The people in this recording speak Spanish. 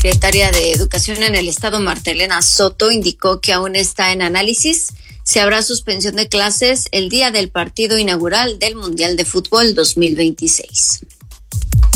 secretaria de Educación en el estado, Marta Elena Soto, indicó que aún está en análisis si habrá suspensión de clases el día del partido inaugural del Mundial de Fútbol 2026.